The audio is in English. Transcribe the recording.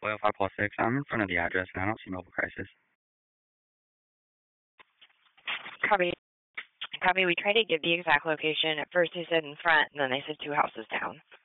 Oil 5 plus 6. I'm in front of the address and I don't see Mobile Crisis. Copy. Copy. We tried to give the exact location. At first they said in front, and then they said 2 houses down.